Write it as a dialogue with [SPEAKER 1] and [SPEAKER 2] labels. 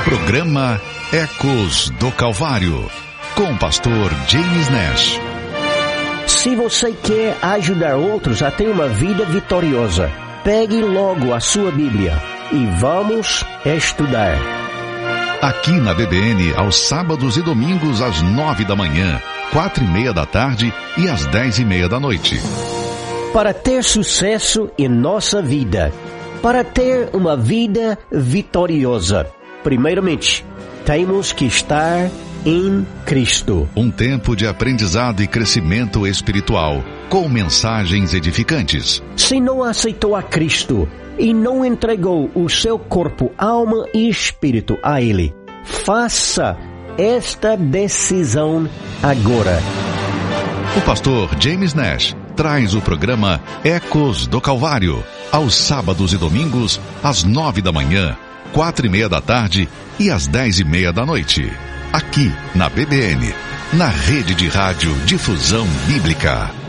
[SPEAKER 1] Programa Ecos do Calvário, com o pastor James Nash.
[SPEAKER 2] Se você quer ajudar outros a ter uma vida vitoriosa, pegue logo a sua Bíblia e vamos estudar.
[SPEAKER 1] Aqui na BBN, aos sábados e domingos, às 9 da manhã, 4:30 da tarde e às 10:30 da noite.
[SPEAKER 2] Para ter sucesso em nossa vida, para ter uma vida vitoriosa, primeiramente, temos que estar em Cristo.
[SPEAKER 1] Um tempo de aprendizado e crescimento espiritual, com mensagens edificantes.
[SPEAKER 2] Se não aceitou a Cristo e não entregou o seu corpo, alma e espírito a Ele, faça esta decisão agora.
[SPEAKER 1] O pastor James Nash traz o programa Ecos do Calvário, aos sábados e domingos, às 9 da manhã, 4:30 da tarde e às 10:30 da noite. Aqui na BBN, na Rede de Rádio Difusão Bíblica.